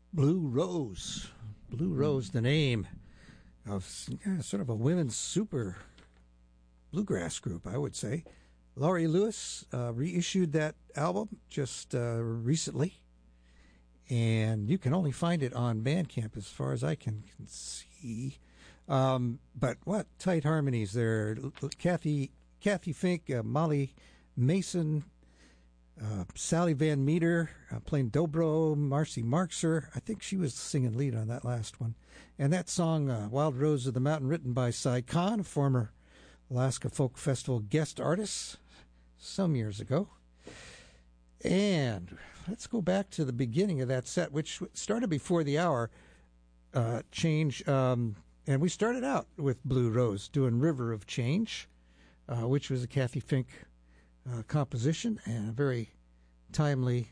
Blue Rose. Blue Rose, the name of sort of a women's super bluegrass group, I would say. Laurie Lewis reissued that album just recently, and you can only find it on Bandcamp as far as I can see. But what tight harmonies there. Kathy Fink, Molly Mason, Sally Van Meter playing dobro, Marcy Marxer. I think she was singing lead on that last one. And that song, Wild Rose of the Mountain, written by Cy Khan, a former Alaska Folk Festival guest artist some years ago. And let's go back to the beginning of that set, which started before the hour change. And we started out with Blue Rose doing River of Change, which was a Kathy Fink composition and a very timely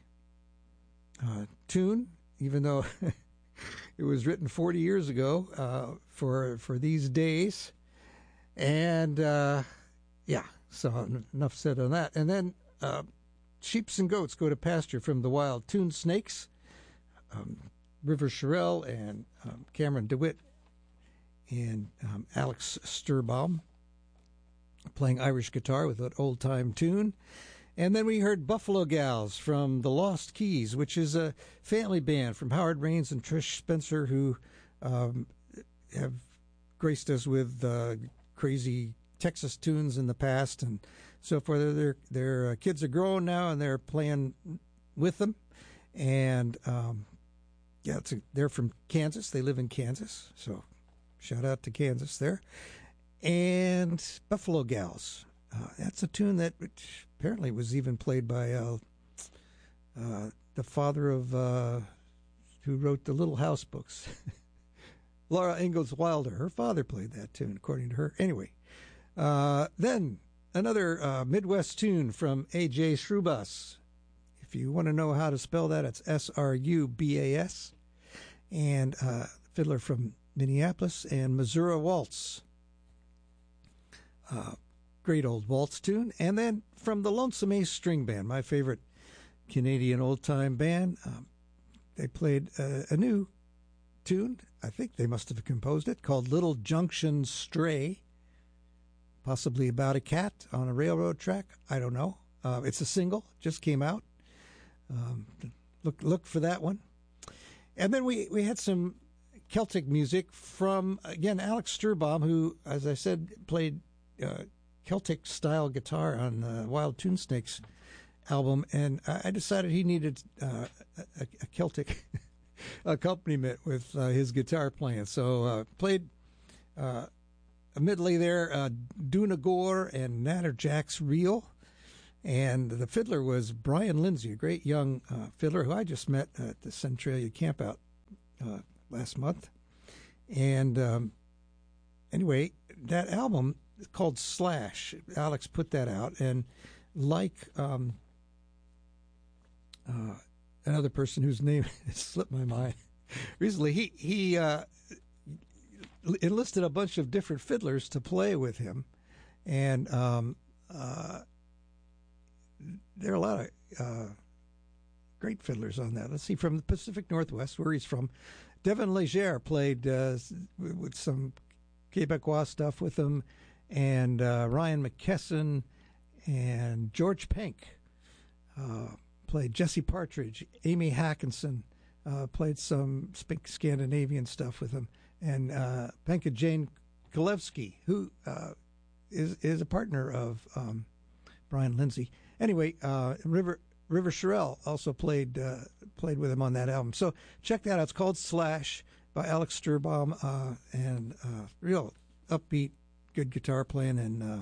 tune, even though it was written 40 years ago for these days. And so enough said on that. And then Sheeps and Goats Go to Pasture from the Wild Tune Snakes, River Sherrill and Cameron DeWitt and Alex Sturbaum playing Irish guitar with an old-time tune. And then we heard Buffalo Gals from the Lost Keys, which is a family band from Howard Raines and Trish Spencer, who have graced us with crazy Texas tunes in the past and so forth. Their kids are grown now, and they're playing with them. And they're from Kansas. They live in Kansas, so shout out to Kansas there. And Buffalo Gals. That's a tune that apparently was even played by the father of who wrote the Little House books, Laura Ingalls Wilder. Her father played that tune, according to her. Anyway, then another Midwest tune from A.J. Srubas. If you want to know how to spell that, it's Srubas. And fiddler from Minneapolis, and Missouri Waltz. Great old waltz tune. And then from the Lonesome Ace String Band, my favorite Canadian old-time band, they played a new tune. I think they must have composed it, called Little Junction Stray, possibly about a cat on a railroad track. I don't know. It's a single, just came out. Look for that one. And then we had some Celtic music from, again, Alex Sturbaum, who, as I said, played Celtic-style guitar on the Wild Tune Snakes album, and I decided he needed a Celtic accompaniment with his guitar playing. So played a medley there, Doonagore and Natterjack's Reel, and the fiddler was Brian Lindsay, a great young fiddler who I just met at the Centralia Campout last month. And anyway, that album is called Slash. Alex put that out, and like another person whose name has slipped my mind recently, he enlisted a bunch of different fiddlers to play with him, and there are a lot of great fiddlers on that. Let's see, from the Pacific Northwest, where he's from, Devin Leger played with some Quebecois stuff with him, and Ryan McKesson and George Penk played Jesse Partridge. Amy Hackinson played some Scandinavian stuff with him, and Penka Jane Kalevsky, who is a partner of Brian Lindsay. Anyway, River Sherrill also played with him on that album. So check that out. It's called Slash by Alex Sturbaum, and real upbeat, good guitar playing, and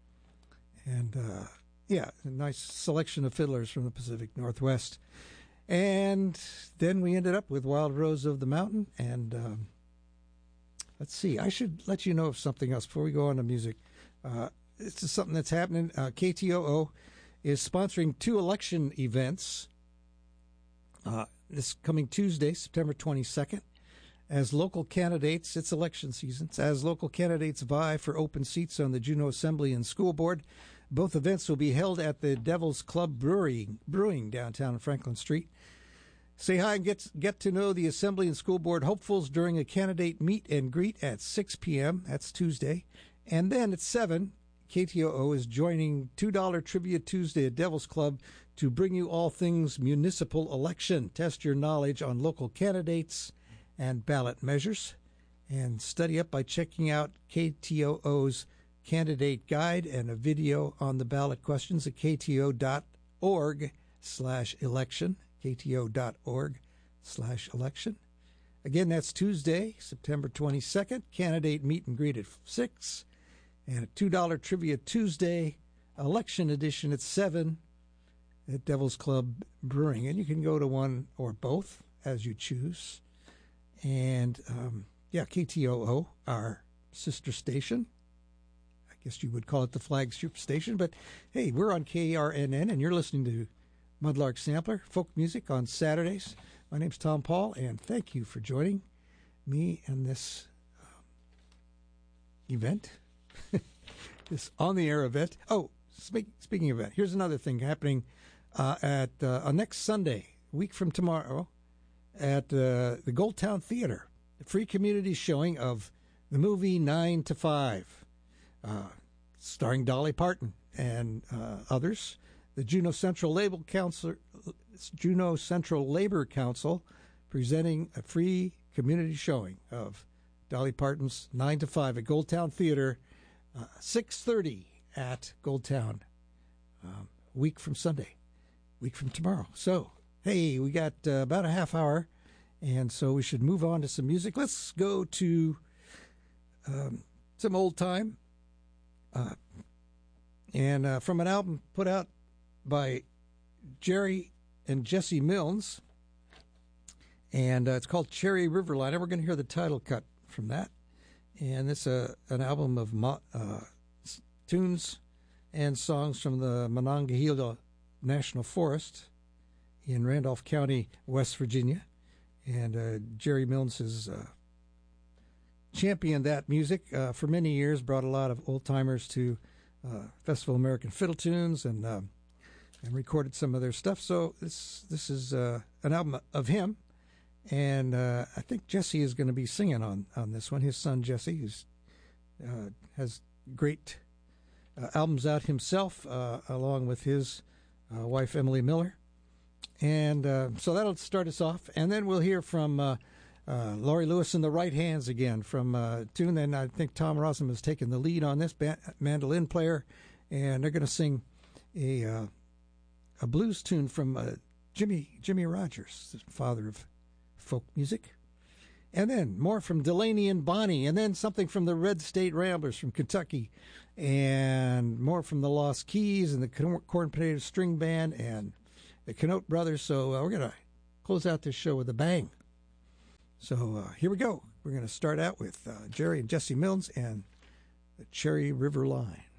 a nice selection of fiddlers from the Pacific Northwest. And then we ended up with Wild Rose of the Mountain, and let's see, I should let you know of something else before we go on to music. This is something that's happening. KTOO is sponsoring 2 election events this coming Tuesday, September 22nd. As local candidates, it's election season. As local candidates vie for open seats on the Juneau Assembly and School Board, both events will be held at the Devil's Club Brewing downtown on Franklin Street. Say hi and get to know the Assembly and School Board hopefuls during a candidate meet and greet at 6 p.m. That's Tuesday. And then at 7, KTOO is joining $2 Trivia Tuesday at Devil's Club to bring you all things municipal election. Test your knowledge on local candidates and ballot measures. And study up by checking out KTOO's candidate guide and a video on the ballot questions at kto.org/election. kto.org/election. Again, that's Tuesday, September 22nd. Candidate meet and greet at 6. And a $2 Trivia Tuesday election edition at 7 at Devil's Club Brewing. And you can go to one or both as you choose. And, KTOO, our sister station. I guess you would call it the flagship station. But, hey, we're on KRNN, and you're listening to Mudlark Sampler, folk music on Saturdays. My name's Tom Paul, and thank you for joining me in this event, this on-the-air event. Oh, speaking of that, here's another thing happening at next Sunday, a week from tomorrow, at the Goldtown Theater, a free community showing of the movie 9 to 5, starring Dolly Parton and others. The Juneau Central Labor Council presenting a free community showing of Dolly Parton's 9 to 5 at Goldtown Theater, 6:30 at Goldtown, week from Sunday, week from tomorrow. So, hey, we got about a half hour, and so we should move on to some music. Let's go to some old time, and from an album put out by Jerry and Jesse Milnes, and it's called Cherry River Line. And we're going to hear the title cut from that. And it's an album of tunes and songs from the Monongahela National Forest in Randolph County, West Virginia. And Jerry Milnes has championed that music for many years, brought a lot of old-timers to Festival of American Fiddle Tunes, and recorded some of their stuff. So this is an album of him, and I think Jesse is going to be singing on this one. His son Jesse, who's has great albums out himself, along with his wife Emily Miller, and so that'll start us off. And then we'll hear from Laurie Lewis and the Right Hands again from tune. And I think Tom Rossum has taken the lead on this, mandolin player, and they're going to sing a blues tune from Jimmy Rogers, the father of folk music. And then more from Delaney and Bonnie, and then something from the Red State Ramblers from Kentucky, and more from the Lost Keys and the Corn Potato String Band and the Canote Brothers. So we're going to close out this show with a bang. So here we go. We're going to start out with Jerry and Jesse Milnes and the Cherry River Line.